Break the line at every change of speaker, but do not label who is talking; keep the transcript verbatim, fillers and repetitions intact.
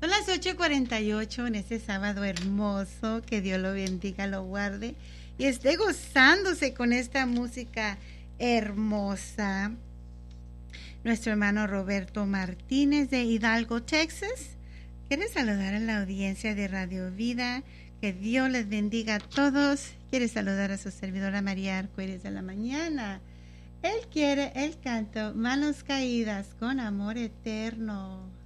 Son las ocho cuarenta y ocho en este sábado hermoso. Que Dios lo bendiga, lo guarde y esté gozándose con esta música hermosa. Nuestro hermano Roberto Martínez de Hidalgo, Texas, quiere saludar a la audiencia de Radio Vida. Que Dios les bendiga a todos. Quiere saludar a su servidora María Arcoíris de la mañana. Él quiere el canto Manos Caídas con Amor Eterno.